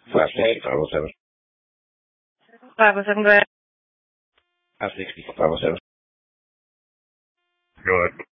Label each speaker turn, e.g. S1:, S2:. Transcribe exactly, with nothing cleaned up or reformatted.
S1: five sixty, five oh seven.
S2: five oh seven, go ahead.
S1: five sixty, five oh seven.
S3: Go ahead.